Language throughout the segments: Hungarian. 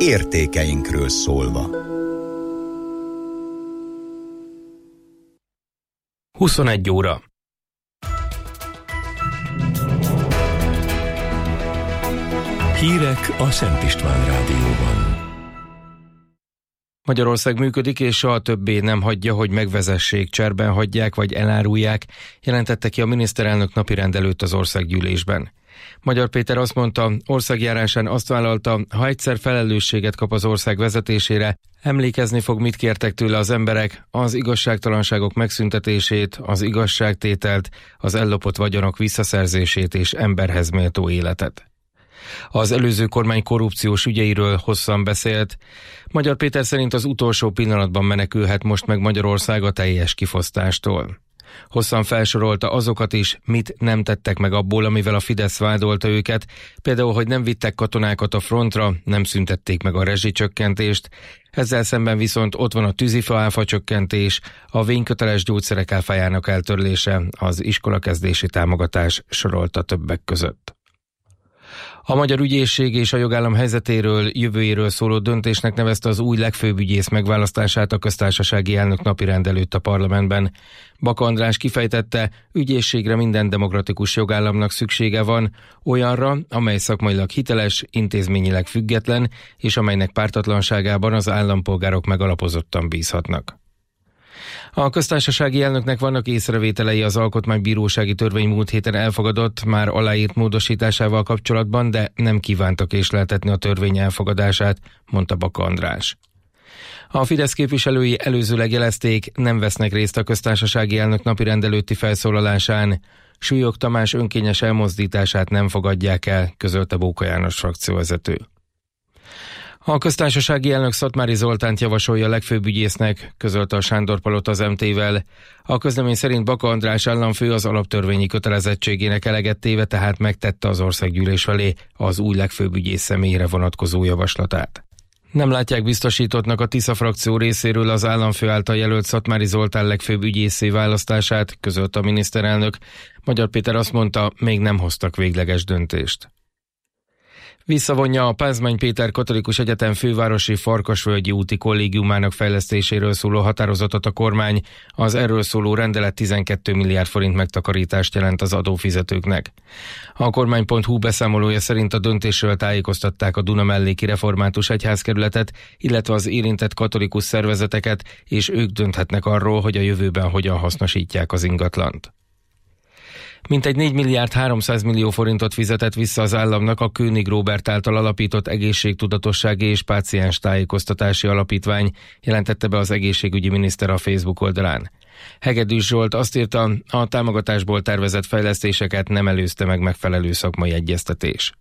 Értékeinkről szólva. 21 óra. Hírek a Szent István Rádióban. Magyarország működik, és soha többé nem hagyja, hogy megvezessék, cserben hagyják vagy elárulják, jelentette ki a miniszterelnök napirend előtt az országgyűlésben. Magyar Péter azt mondta, országjárásán azt vállalta, ha egyszer felelősséget kap az ország vezetésére, emlékezni fog, mit kértek tőle az emberek, az igazságtalanságok megszüntetését, az igazságtételt, az ellopott vagyonok visszaszerzését és emberhez méltó életet. Az előző kormány korrupciós ügyeiről hosszan beszélt. Magyar Péter szerint az utolsó pillanatban menekülhet most meg Magyarország a teljes kifosztástól. Hosszan felsorolta azokat is, mit nem tettek meg abból, amivel a Fidesz vádolta őket, például, hogy nem vittek katonákat a frontra, nem szüntették meg a rezsicsökkentést, ezzel szemben viszont ott van a tűzifa áfacsökkentés, a vényköteles gyógyszerek áfájának eltörlése, az iskolakezdési támogatás, sorolta többek között. A magyar ügyészség és a jogállam helyzetéről, jövőjéről szóló döntésnek nevezte az új legfőbb ügyész megválasztását a köztársasági elnök napirend előtt a parlamentben. Baka András kifejtette, ügyészségre minden demokratikus jogállamnak szüksége van, olyanra, amely szakmailag hiteles, intézményileg független, és amelynek pártatlanságában az állampolgárok megalapozottan bízhatnak. A köztársasági elnöknek vannak észrevételei az alkotmánybírósági törvény múlt héten elfogadott, már aláírt módosításával kapcsolatban, de nem kívánta késleltetni a törvény elfogadását, mondta Baka András. A Fidesz képviselői előzőleg jelezték, nem vesznek részt a köztársasági elnök napirend előtti felszólalásán. Súlyog Tamás önkényes elmozdítását nem fogadják el, közölte Bóka János frakcióvezető. A köztársasági elnök Szatmári Zoltánt javasolja a legfőbb ügyésznek, közölte a Sándor-palota az MT-vel. A közlemény szerint Baka András államfő az alaptörvényi kötelezettségének eleget téve, tehát megtette az országgyűlés felé az új legfőbb ügyész személyére vonatkozó javaslatát. Nem látják biztosítottnak a Tisza frakció részéről az államfő által jelölt Szatmári Zoltán legfőbb ügyészé választását, közölte a miniszterelnök. Magyar Péter azt mondta, még nem hoztak végleges döntést. Visszavonja a Pázmány Péter Katolikus Egyetem fővárosi Farkasvölgyi úti kollégiumának fejlesztéséről szóló határozatot a kormány, az erről szóló rendelet 12 milliárd forint megtakarítást jelent az adófizetőknek. A kormány.hu beszámolója szerint a döntésről tájékoztatták a Dunamelléki Református Egyházkerületet, illetve az érintett katolikus szervezeteket, és ők dönthetnek arról, hogy a jövőben hogyan hasznosítják az ingatlant. Mintegy 4 milliárd 300 millió forintot fizetett vissza az államnak a König Róbert által alapított egészségtudatossági és páciens tájékoztatási alapítvány, jelentette be az egészségügyi miniszter a Facebook oldalán. Hegedűs Zsolt azt írta, a támogatásból tervezett fejlesztéseket nem előzte meg megfelelő szakmai egyeztetés.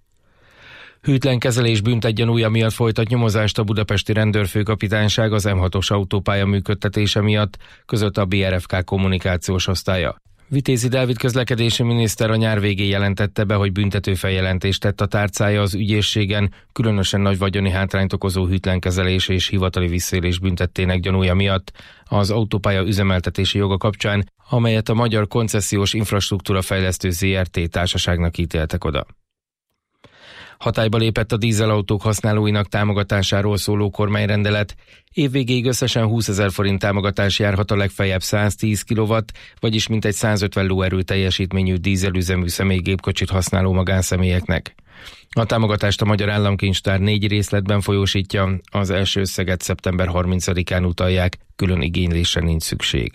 Hűtlen kezelés bűntegyanúja miatt folytat nyomozást a budapesti rendőrfőkapitányság az M6-os autópálya működtetése miatt, között a BRFK kommunikációs osztálya. Vitézi Dávid közlekedési miniszter a nyár végén jelentette be, hogy büntető feljelentést tett a tárcája az ügyészségen, különösen nagy vagyoni hátrányt okozó hűtlenkezelés és hivatali visszaélés büntettének gyanúja miatt az autópálya üzemeltetési joga kapcsán, amelyet a Magyar Koncesziós Infrastruktúra Fejlesztő Zrt. Társaságnak ítéltek oda. Hatályba lépett a dízelautók használóinak támogatásáról szóló kormányrendelet. Évvégéig összesen 20 000 forint támogatás járhat a legfeljebb 110 kW, vagyis mintegy 150 lóerő teljesítményű dízelüzemű személygépkocsit használó magánszemélyeknek. A támogatást a Magyar Államkincstár 4 részletben folyósítja, az első összeget szeptember 30-án utalják, külön igénylésre nincs szükség.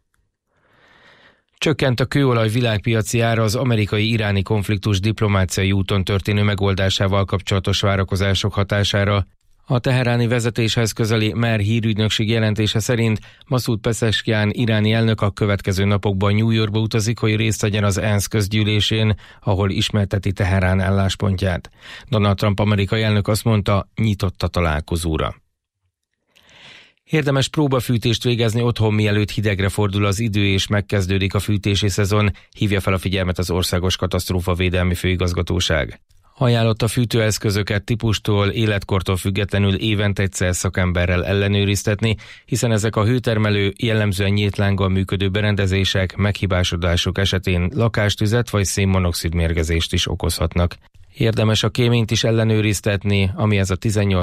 Csökkent a kőolaj világpiaci ára az amerikai-iráni konfliktus diplomáciai úton történő megoldásával kapcsolatos várakozások hatására. A teheráni vezetéshez közeli MER hírügynökség jelentése szerint Masud Pezeshkian iráni elnök a következő napokban New Yorkba utazik, hogy részt vegyen az ENSZ közgyűlésén, ahol ismerteti Teherán álláspontját. Donald Trump amerikai elnök azt mondta, nyitott a találkozóra. Érdemes próbafűtést végezni otthon, mielőtt hidegre fordul az idő és megkezdődik a fűtési szezon, hívja fel a figyelmet az Országos Katasztrófavédelmi Főigazgatóság. Ajánlott a fűtőeszközöket típustól, életkortól függetlenül évente egyszer szakemberrel ellenőriztetni, hiszen ezek a hőtermelő, jellemzően nyílt lánggal működő berendezések meghibásodásuk esetén lakástüzet vagy szénmonoxid mérgezést is okozhatnak. Érdemes a kéményt is ellenőriztetni, amihez a 18